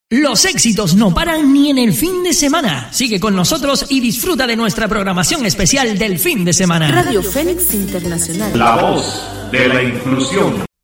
Los éxitos no paran ni en el fin de semana. Sigue con nosotros y disfruta de nuestra programación especial del fin de semana. Radio Fénix Internacional. La voz de la inclusión.